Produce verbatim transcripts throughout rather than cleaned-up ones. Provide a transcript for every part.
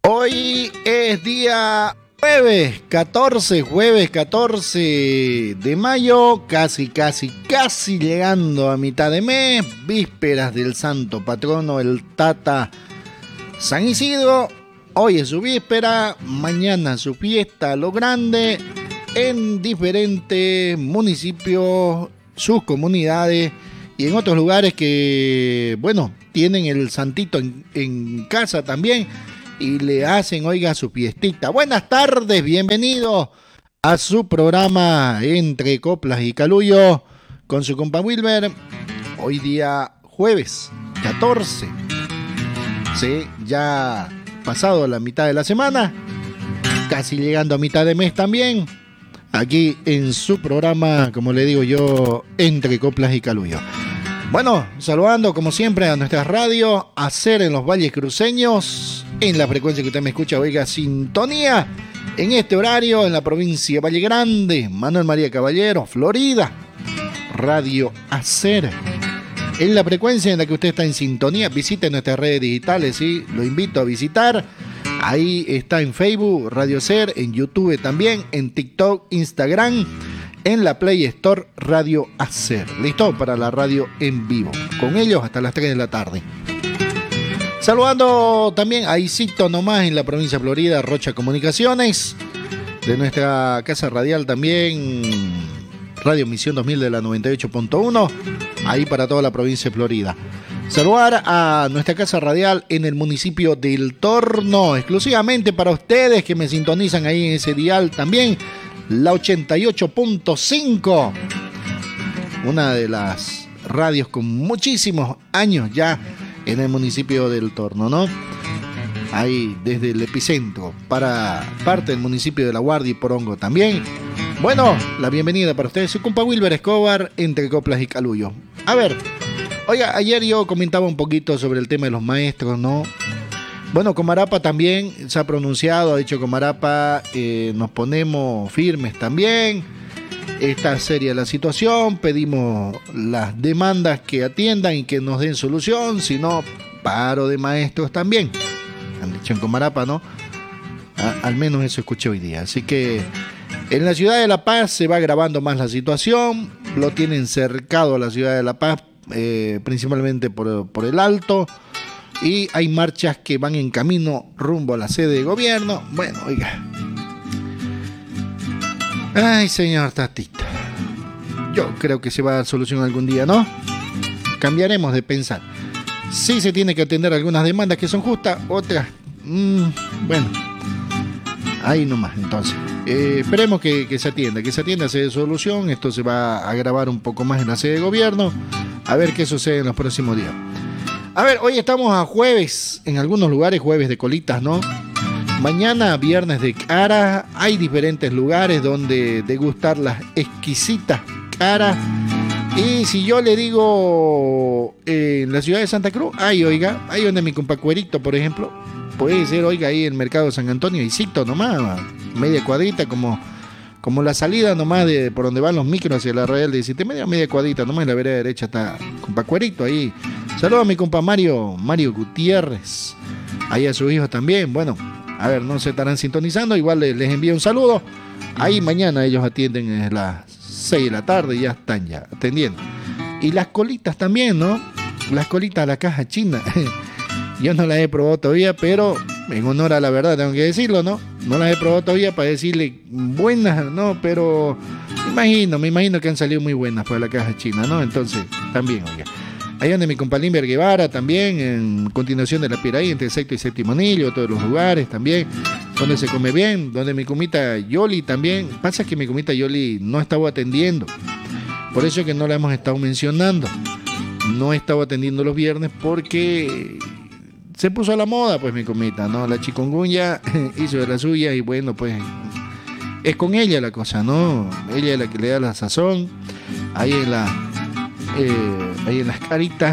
Hoy es día jueves catorce, jueves catorce de mayo, casi, casi, casi llegando a mitad de mes, vísperas del santo patrono, el Tata San Isidro. Hoy es su víspera, mañana su fiesta a lo grande en diferentes municipios, sus comunidades y en otros lugares que, bueno, tienen el santito en, en casa también y le hacen, oiga, su fiestita. Buenas tardes, bienvenidos a su programa Entre Coplas y Calullo con su compa Wilber. Hoy día jueves catorce, sí, ya pasado la mitad de la semana, casi llegando a mitad de mes también, aquí en su programa, como le digo yo, Entre Coplas y Calullo. Bueno, saludando como siempre a nuestras radios, Hacer en los Valles Cruceños, en la frecuencia que usted me escucha, oiga, sintonía, en este horario, en la provincia de Valle Grande, Manuel María Caballero, Florida, Radio Hacer. En la frecuencia en la que usted está en sintonía, visite nuestras redes digitales, ¿sí? Lo invito a visitar. Ahí está en Facebook, Radio Ser, en YouTube también, en TikTok, Instagram, en la Play Store, Radio Hacer. ¿Listo? Para la radio en vivo. Con ellos hasta las tres de la tarde. Saludando también a Isito nomás en la provincia de Florida, Rocha Comunicaciones. De nuestra casa radial también, Radio Misión dos mil de la noventa y ocho punto uno. Ahí para toda la provincia de Florida. Saludar a nuestra casa radial en el municipio del Torno, exclusivamente para ustedes que me sintonizan ahí en ese dial también, la ochenta y ocho punto cinco, una de las radios con muchísimos años ya en el municipio del Torno, ¿no? Ahí desde el epicentro para parte del municipio de La Guardia y Porongo también. Bueno, la bienvenida para ustedes, su compa Wilber Escobar, Entre Coplas y Calullo. A ver, oiga, ayer yo comentaba un poquito sobre el tema de los maestros, ¿no? Bueno, Comarapa también se ha pronunciado, ha dicho Comarapa, eh, nos ponemos firmes también, está seria la situación, pedimos las demandas que atiendan y que nos den solución, si no, paro de maestros también, han dicho en Comarapa, ¿no? A, al menos eso escuché hoy día, así que en la ciudad de La Paz se va agravando más la situación, lo tienen cercado a la ciudad de La Paz, eh, principalmente por, por el Alto, y hay marchas que van en camino rumbo a la sede de gobierno. Bueno, oiga. Ay, señor Tatita. Yo creo que se va a dar solución algún día, ¿no? Cambiaremos de pensar. Sí se tiene que atender algunas demandas que son justas, otras... Mmm, bueno, ahí nomás, entonces. Eh, esperemos que, que se atienda, que se atienda, se dé solución. Esto se va a agravar un poco más en la sede de gobierno. A ver qué sucede en los próximos días. A ver, hoy estamos a jueves, en algunos lugares jueves de colitas, ¿no? Mañana viernes de caras, hay diferentes lugares donde degustar las exquisitas caras. Y si yo le digo eh, en la ciudad de Santa Cruz, ay, oiga, ahí donde mi compa Cuerito, por ejemplo, puede ser, oiga, ahí en el mercado de San Antonio, y Cito nomás, media cuadrita, como, como la salida nomás de por donde van los micros hacia la Radial diecisiete, media, media cuadrita, nomás en la vereda derecha está compa Cuerito ahí. Saludos a mi compa Mario, Mario Gutiérrez, ahí a sus hijos también. Bueno, a ver, no se estarán sintonizando, igual les, les envío un saludo. Ahí mañana ellos atienden a las seis de la tarde y ya están ya atendiendo. Y las colitas también, ¿no? Las colitas a la caja china. Yo no las he probado todavía, pero en honor a la verdad tengo que decirlo, ¿no? No las he probado todavía para decirle buenas, ¿no? Pero me imagino, me imagino que han salido muy buenas para la caja china, ¿no? Entonces, también, oiga. Ahí donde mi compa Limber Guevara también, en continuación de la Piraí, entre sexto y séptimo anillo, todos los lugares también, donde se come bien, donde mi comita Yoli también. Pasa que mi comita Yoli no estaba atendiendo, por eso es que no la hemos estado mencionando. No estaba atendiendo los viernes porque se puso a la moda, pues mi comita, ¿no? La chikungunya hizo de la suya y bueno, pues es con ella la cosa, ¿no? Ella es la que le da la sazón, ahí en la... Eh, ahí en las caritas,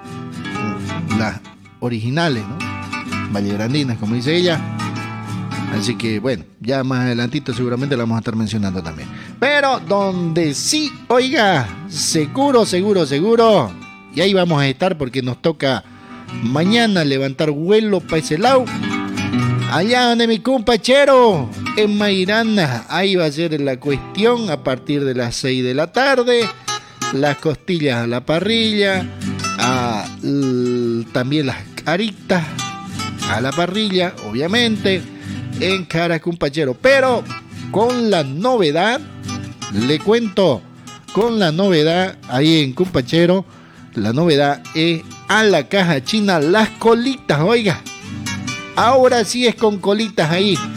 las originales, ¿no? Vallegrandinas, como dice ella. Así que bueno, ya más adelantito seguramente la vamos a estar mencionando también. Pero donde sí, oiga, seguro, seguro, seguro, y ahí vamos a estar porque nos toca mañana levantar vuelo para ese lado. Allá donde mi compachero, en Mairana, ahí va a ser la cuestión a partir de las seis de la tarde. Las costillas a la parrilla, a, l, también las caritas a la parrilla, obviamente, en Cara Compachero. Pero con la novedad, le cuento, con la novedad ahí en Compachero, la novedad es a la caja china las colitas, oiga. Ahora sí es con colitas ahí.